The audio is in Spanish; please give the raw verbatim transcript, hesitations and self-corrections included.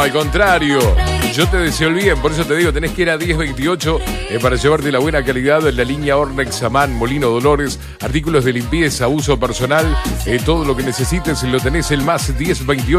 Al contrario, yo te deseo el bien, por eso te digo, tenés que ir a diez veintiocho eh, para llevarte la buena calidad en la línea Ornex, Amán, Molino Dolores, artículos de limpieza, uso personal, eh, todo lo que necesites lo tenés el más diez veintiocho.